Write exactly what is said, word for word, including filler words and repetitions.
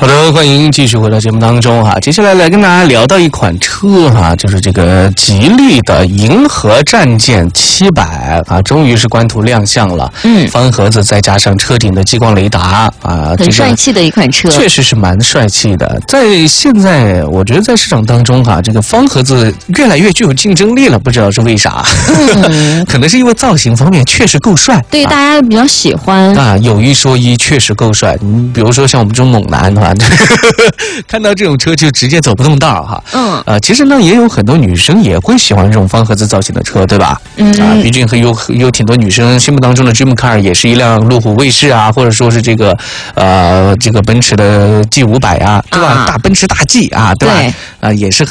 好的，欢迎继续回到节目当中哈。接下来来跟大家聊到一款车哈，就是这个吉利的银河战舰七百啊，终于是官图亮相了。嗯，方盒子再加上车顶的激光雷达啊， 很帅气的一款车， 确实是蛮帅气的。在现在，我觉得在市场当中哈，这个方盒子越来越具有竞争力了，不知道是为啥？嗯、可能是因为造型方面确实够帅， 对、啊、大家比较喜欢啊。有一说一，确实够帅。你比如说像我们这种猛男哈。看到这种车就直接走不动道哈，嗯，呃，其实呢也有很多女生也会喜欢这种方盒子造型的车，对吧？嗯，啊，毕竟有有挺多女生心目当中的 dream car 也是一辆路虎卫士啊，或者说是这个呃这个奔驰的 G 五百啊，对吧？啊、大奔驰大 G 啊，对吧？对，啊，也是